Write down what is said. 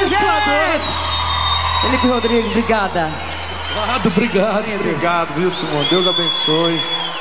gente! Felipe Rodrigues, obrigada. Obrigado, Obrigado, viu, Simone? Deus abençoe.